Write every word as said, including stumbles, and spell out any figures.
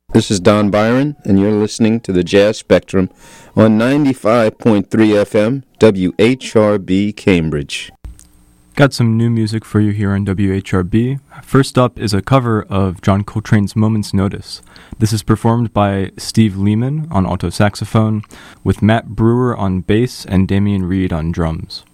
This is Don Byron, and you're listening to the Jazz Spectrum on ninety-five point three F M, W H R B Cambridge. Got some new music for you here on W H R B. First up is a cover of John Coltrane's Moment's Notice. This is performed by Steve Lehman on alto saxophone, with Matt Brewer on bass and Damian Reed on drums.